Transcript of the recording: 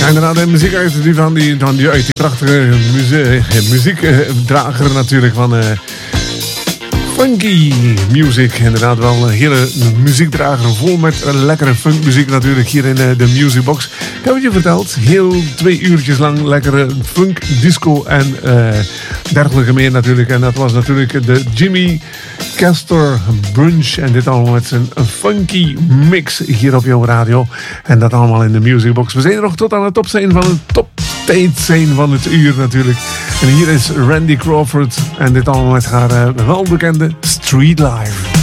inderdaad de muziek uit die prachtige muziekdrager natuurlijk van funky music. Inderdaad wel een hele muziekdrager vol met lekkere funkmuziek natuurlijk hier in de Musicbox. Ik heb het je verteld, heel 2 uurtjes lang lekkere funk, disco en dergelijke meer natuurlijk. En dat was natuurlijk de Jimmy Castor Brunch. En dit allemaal met zijn funky mix hier op jouw radio. En dat allemaal in de Musicbox. We zijn er nog tot aan de topscene van het toptijdscene van het uur natuurlijk. En hier is Randy Crawford. En dit allemaal met haar welbekende Street Life.